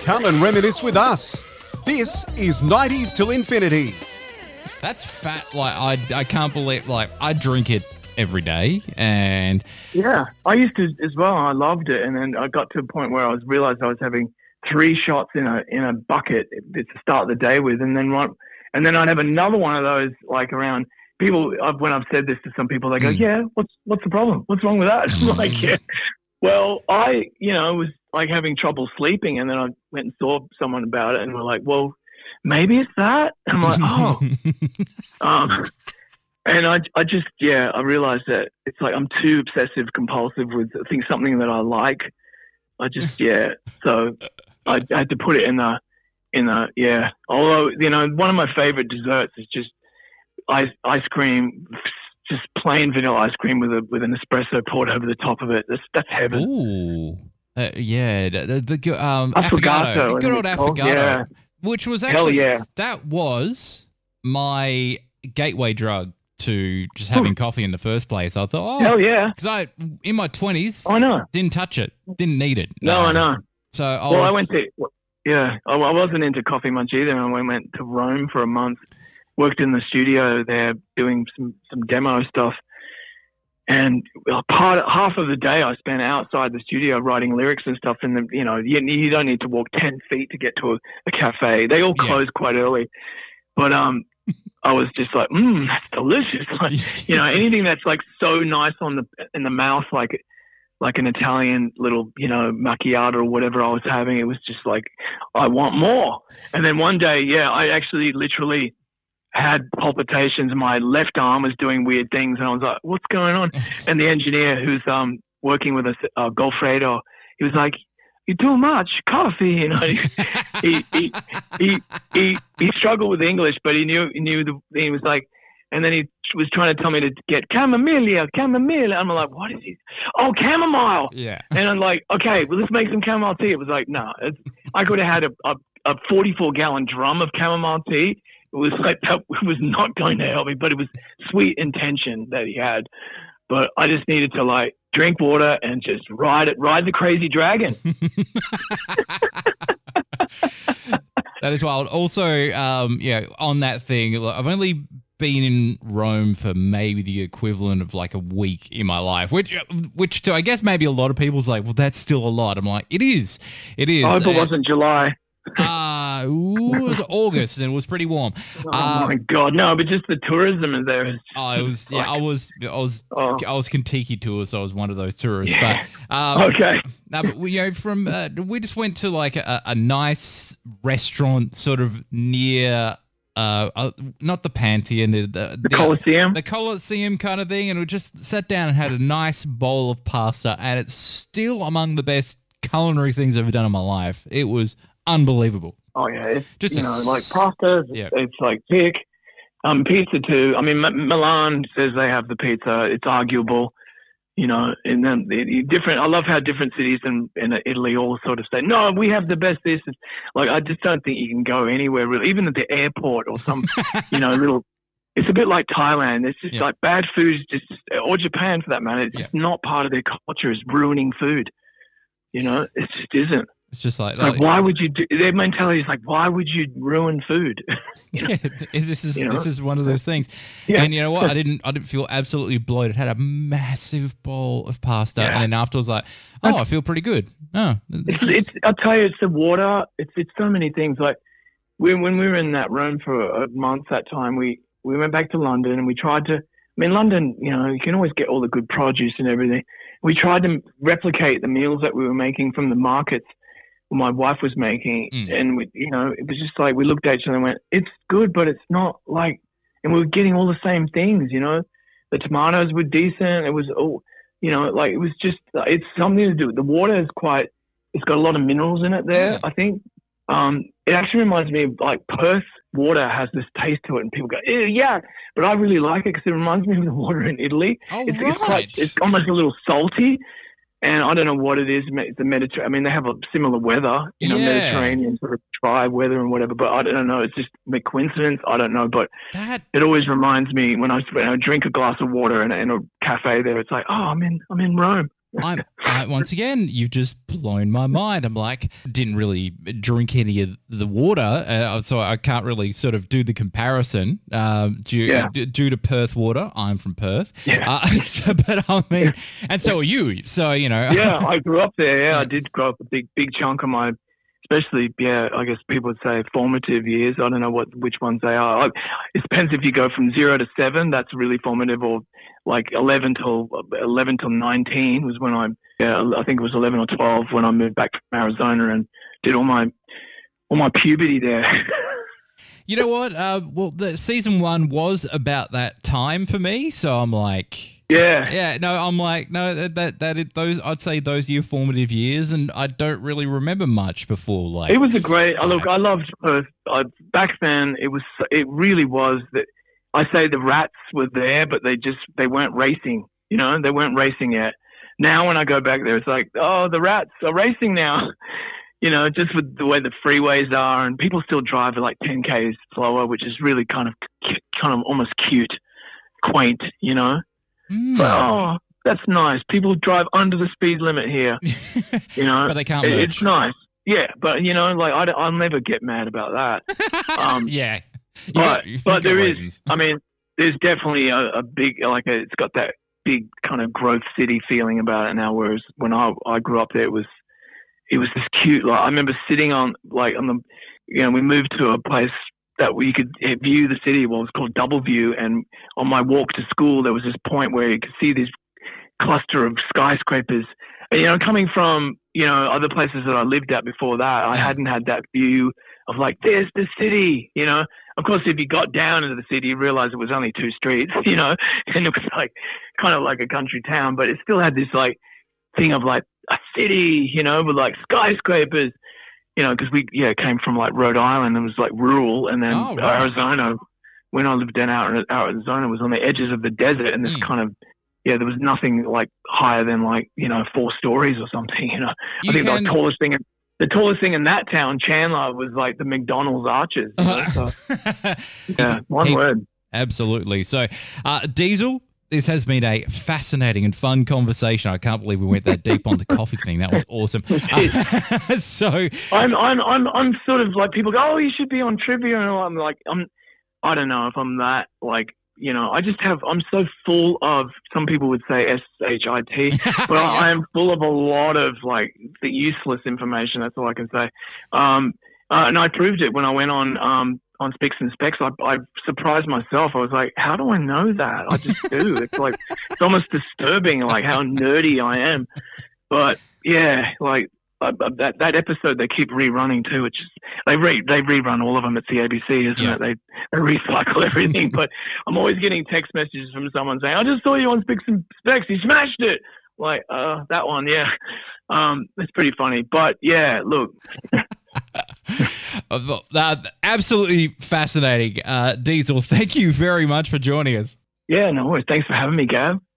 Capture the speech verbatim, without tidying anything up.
Come and reminisce with us. This is nineties Till Infinity. That's fat. Like, I, I can't believe, like, I drink it every day. And yeah, I used to as well. I loved it. And then I got to a point where I was realized I was having three shots in a in a bucket to start the day with. And then one, and then I'd have another one of those, like, around people. I've, when I've said this to some people, they go, mm. yeah, what's, what's the problem? What's wrong with that? I'm like, yeah. Well, I, you know, was like having trouble sleeping, and then I went and saw someone about it, and we're like, well, maybe it's that. And I'm like, oh. um, and I, I just, yeah, I realized that it's like I'm too obsessive compulsive with, I think, something that I like. I just, yeah. So I, I had to put it in the, in the, yeah. Although, you know, one of my favorite desserts is just ice, ice cream, just plain vanilla ice cream with a with an espresso poured over the top of it. That's that's heaven. Ooh, uh, yeah. The, the, the um, affogato, affogato, the good old affogato, yeah. which was actually yeah. that was my gateway drug to just having Ooh. coffee in the first place. I thought, oh, hell yeah, because I in my twenties, I know, didn't touch it, didn't need it. No, um, I know. So I well, was, I went to yeah, I, I wasn't into coffee much either, and I went to Rome for a month. Worked in the studio there doing some, some demo stuff. And part half of the day I spent outside the studio writing lyrics and stuff. And, the, you know, you, you don't need to walk ten feet to get to a, a cafe. They all close yeah. quite early. But um, I was just like, mmm, that's delicious. Like, you know, anything that's like so nice on the in the mouth, like like an Italian little, you know, macchiato or whatever I was having. It was just like, I want more. And then one day, yeah, I actually literally had palpitations. My left arm was doing weird things, and I was like, "What's going on?" And the engineer who's um working with us, uh, Golfredo, he was like, "You're too much coffee," you know. he, he, he he he he struggled with English, but he knew he knew the. He was like, and then he was trying to tell me to get chamomile, chamomile. I'm like, "What is he? Oh, chamomile." Yeah. And I'm like, "Okay, well, let's make some chamomile tea." It was like, no, it's, I could have had a a, a forty-four gallon drum of chamomile tea. It was like that was not going to help me, but it was sweet intention that he had. But I just needed to like drink water and just ride it, ride the crazy dragon. That is wild. Also, um, yeah, on that thing, I've only been in Rome for maybe the equivalent of like a week in my life, which, which to, I guess maybe a lot of people's like, well, that's still a lot. I'm like, it is, it is. I hope it wasn't July. Uh, ooh, it was August and it was pretty warm. Oh uh, my God, no! But just the tourism in there is. Oh, it was. Yeah, I was. I was. Oh. I was Kentucky tour, so I was one of those tourists. Yeah. But um, okay. No, but we, you know, from uh, we just went to like a, a nice restaurant, sort of near. Uh, uh, not the Pantheon, the, the, the Colosseum, the Colosseum kind of thing, and we just sat down and had a nice bowl of pasta, and it's still among the best culinary things I've ever done in my life. It was unbelievable. Oh yeah, it's, just you a, know, like pasta. Yeah. It's like thick. Um, pizza too. I mean, M- Milan says they have the pizza. It's arguable, you know. And then the, the different. I love how different cities in, in Italy all sort of say, "No, we have the best this." Like, I just don't think you can go anywhere really, even at the airport or some, you know, little. It's a bit like Thailand. It's just yeah. like bad food, is just or Japan for that matter. It's yeah. just not part of their culture. Is ruining food. You know, it just isn't. It's just like, like, like why would you do their mentality is like, why would you ruin food? you know? Yeah, this is you know? this is one of those things. Yeah. And you know what? I didn't I didn't feel absolutely bloated. Had a massive bowl of pasta, Yeah. and then afterwards, like, oh, I feel pretty good. Oh, it's, it's I'll tell you, it's the water. It's it's so many things. Like when when we were in that room for a month that time, we we went back to London and we tried to. I mean, London, you know, you can always get all the good produce and everything. We tried to replicate the meals that we were making from the markets my wife was making, mm. and we, you know, it was just like we looked at each other and went, "It's good, but it's not like." And we were getting all the same things, you know. The tomatoes were decent. It was all, you know, like it was just. It's something to do. The water is quite. It's got a lot of minerals in it there. Yeah. I think. Um, it actually reminds me of like Perth water has this taste to it, and people go, "Ew, yeah," but I really like it because it reminds me of the water in Italy. Oh, it's, right. it's quite. It's almost a little salty. And I don't know what it is. It's the Mediterranean. I mean, they have a similar weather, you know, Yeah. Mediterranean sort of dry weather and whatever. But I don't know. It's just a coincidence. I don't know. But That it always reminds me when I, when I drink a glass of water in a, in a cafe there. It's like, oh, I'm in, I'm in Rome. I'm I, once again, you've just blown my mind. I'm like, didn't really drink any of the water, uh, so I can't really sort of do the comparison. Um, due, Yeah. d- due to Perth water, I'm from Perth. Yeah. Uh, so, but I mean, and so are you. So you know. Yeah, I grew up there. Yeah, I did grow up a big, big chunk of my, especially, yeah, I guess people would say formative years. I don't know what which ones they are. I, it depends if you go from zero to seven, that's really formative, or like eleven till eleven till nineteen was when I, yeah, I think it was eleven or twelve when I moved back from Arizona and did all my all my puberty there. You know what? Uh, well, the season one was about that time for me, so I'm like, Yeah. yeah, no, I'm like, no, that that, that it, those, I'd say those year formative years, and I don't really remember much before. Like, It was a great. Uh, look, I loved Perth. I, back then, it was. It really was that. I say the rats were there, but they just they weren't racing. You know, they weren't racing yet. Now, when I go back there, it's like, oh, the rats are racing now. You know, just with the way the freeways are, and people still drive at like ten k's slower, which is really kind of kind of almost cute, quaint. You know, mm. but, oh, that's nice. People drive under the speed limit here. You know, but they can't. it, merge. it's nice. Yeah, but you know, like I, I'll never get mad about that. Um, yeah, You but got- you but got there is. reasons. I mean, there's definitely a, a big like a, it's got that big kind of growth city feeling about it now. Whereas when I I grew up there, it was it was this cute. Like I remember sitting on like on the, you know, we moved to a place that we could view the city. Well, it was called Double View, and on my walk to school, there was this point where you could see this cluster of skyscrapers. And, you know, coming from, you know, other places that I lived at before that, I hadn't had that view of like, there's the city, you know. Of course, if you got down into the city, you realize it was only two streets, you know, and it was like kind of like a country town, but it still had this like thing of like a city, you know, with like skyscrapers, you know, because we, yeah, came from like Rhode Island. It was like rural. And then Oh, right. Arizona, when I lived down out in Arizona, was on the edges of the desert, and this Mm. kind of, yeah, there was nothing like higher than like, you know, four stories or something, you know. You I think can- the tallest thing, the tallest thing in that town, Chandler, was like the McDonald's arches. You know? So, yeah, one Hey, word. Absolutely. So, uh, Diesel, this has been a fascinating and fun conversation. I can't believe we went that deep on the coffee thing. That was awesome. Uh, so, I'm, I'm, I'm, I'm sort of like, people go, oh, you should be on trivia, and I'm like, I'm, I don't know if I'm that like. You know, I just have, I'm so full of, some people would say S H I T, but I, I am full of a lot of like the useless information. That's all I can say. Um, uh, and I proved it when I went on, um, on Spicks and Specs. I, I surprised myself. I was like, how do I know that? I just do. It's like, it's almost disturbing, like how nerdy I am. But yeah, like, Uh, that that episode they keep rerunning too, which is they re they rerun all of them at the A B C, isn't Yeah. it? They they recycle everything. But I'm always getting text messages from someone saying, "I just saw you on Spicks and Specs. You smashed it!" Like, uh, that one, yeah. Um, it's pretty funny, but yeah, look, uh, absolutely fascinating. Uh, Diesel, thank you very much for joining us. yeah, no worries. Thanks for having me, Gav.